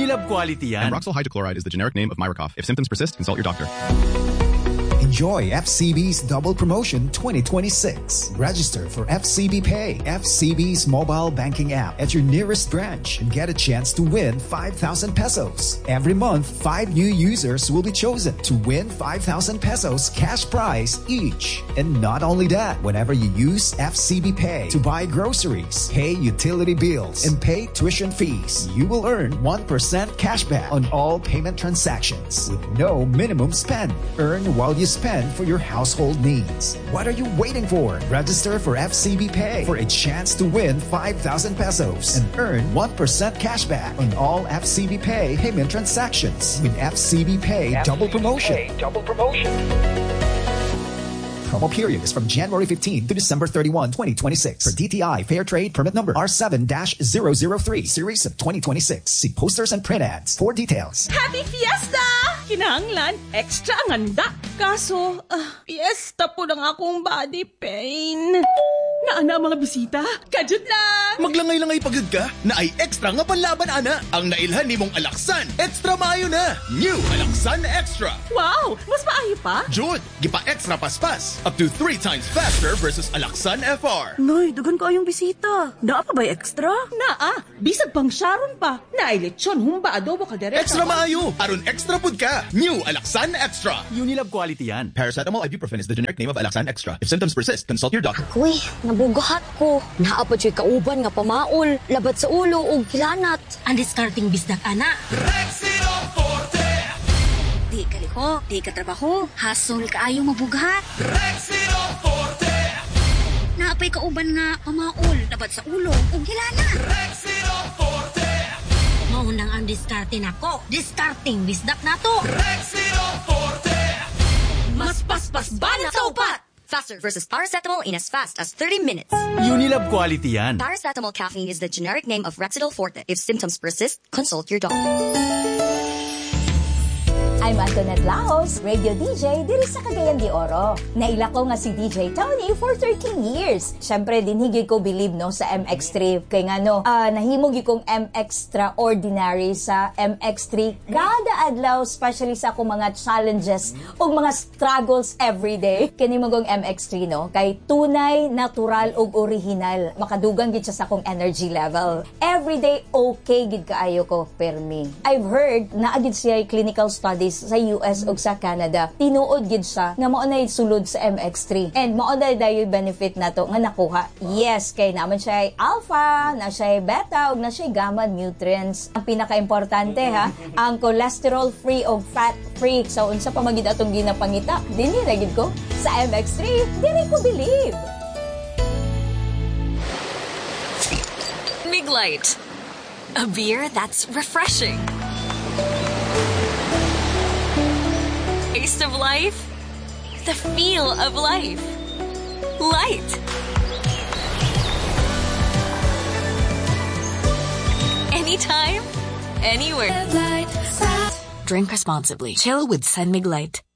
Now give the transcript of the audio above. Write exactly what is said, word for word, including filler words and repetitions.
Unilab quality yan. And Roxol hydrochloride is the generic name of Myracough. If symptoms persist, consult your doctor. Enjoy F C B's Double Promotion twenty twenty-six. Register for F C B Pay, F C B's mobile banking app at your nearest branch and get a chance to win five thousand pesos. Every month, five new users will be chosen to win five thousand pesos cash prize each. And not only that, whenever you use F C B Pay to buy groceries, pay utility bills, and pay tuition fees, you will earn one percent cashback on all payment transactions with no minimum spend. Earn while you spend for your household needs. What are you waiting for? Register for F C B Pay for a chance to win five thousand pesos and earn one percent cashback on all F C B Pay payment transactions with F C B Pay F C B Double Promotion. Pay Double Promotion. Promo period is from January fifteenth to December thirty-first, twenty twenty-six. For D T I Fair Trade Permit Number R seven dash zero zero three, Series of twenty twenty-six. See posters and print ads for details. Happy Fiesta! Kinahanglan, extra ang handa. Kaso, uh, fiesta po ng akong body pain. Naana mga bisita, kajut lang! Maglangay-langay pagod ka, na ay extra nga panlaban, ana. Ang nailhan ni mong Alaksan, extra maayo na. New Alaksan Extra. Wow, mas maayo pa? Jud, gipa extra paspas. Up to three times faster versus Alaksan F R. Noy, dugan ko ayong bisita. Naa pa ba extra? Naa, bisag pang Sharon pa. Nailitsyon, humba adobo kaldereta. Extra maayo, aron extra pud ka. New Alaksan Extra. Unilab quality yan. Paracetamol ibuprofen is the generic name of Alaksan Extra. If symptoms persist, consult your doctor. Uy, nabugahat ko. Naapod siya kauban nga pamaol, labat sa ulo ug hilanat. Ang discarding bisdak, ana. Rexidol Forte. Di ka liko, di ka trabaho, hasol kaayo mabugat. Rexidol Forte. Naapay kauban nga pamaol, labat sa ulo ug hilanat. Rexidol Forte. Maunang ang diskarte nako. Discarding bisdak nato. Rexidol Forte. Mas paspas banat sa upat. Faster versus paracetamol in as fast as thirty minutes. Unilab quality yan. Paracetamol caffeine is the generic name of Rexidol Forte. If symptoms persist, consult your doctor. I'm Antoinette Laos, radio D J diri sa Cagayan de Oro. Naila ko nga si D J Tony for thirteen years. Syempre din higit ko believe no sa M X three kay nga no, uh, nahimog kong M Extraordinary sa M X three kada adlaw, especially sa akong mga challenges ug mga struggles everyday. Kini magong M X three no kay tunay, natural ug original. Makadugang gid siya sa akong energy level. Everyday okay gid kaayo ko permi. I've heard na agid siya clinical studies sa U S ug sa Canada. Tinuod gid siya nga mao nay sulod sa M X three. And mao day dayoy benefit nato nga nakuha. Yes, kay naman siya ay alpha, na siya ay beta ug na siya ay gamma nutrients. Ang pinaka-importante ha, ang cholesterol free ug fat free. So unsa pa magid atong ginapangita? Dinhi na gid ko sa M X three. Dili ko believe. Mig Light, a beer that's refreshing. Taste of life, the feel of life. Light. Anytime, anywhere. Drink responsibly. Chill with San Mig Light.